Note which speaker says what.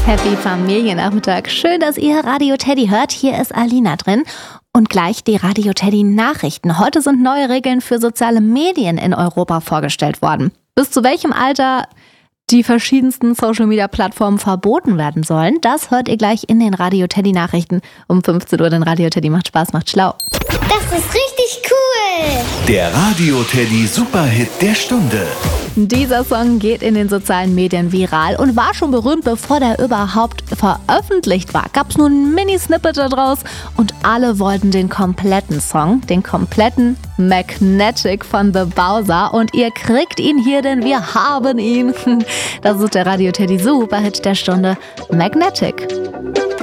Speaker 1: Happy Familiennachmittag. Schön, dass ihr Radio Teddy hört. Hier ist Alina drin. Und gleich die Radio Teddy Nachrichten. Heute sind neue Regeln für soziale Medien in Europa vorgestellt worden. Bis zu welchem Alter die verschiedensten Social-Media-Plattformen verboten werden sollen, das hört ihr gleich in den Radio Teddy Nachrichten. Um 15 Uhr, denn Radio Teddy macht Spaß, macht schlau.
Speaker 2: Das ist richtig cool!
Speaker 3: Der Radio Teddy Superhit der Stunde.
Speaker 1: Dieser Song geht in den sozialen Medien viral und war schon berühmt, bevor der überhaupt veröffentlicht war. Gab es nur ein Mini-Snippet daraus und alle wollten den kompletten Song, den kompletten Magnetic von The Bowser. Und ihr kriegt ihn hier, denn wir haben ihn. Das ist der Radio Teddy Superhit der Stunde, Magnetic.